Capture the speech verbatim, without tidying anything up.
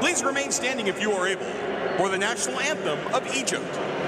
Please remain standing if you are able for the national anthem of Egypt.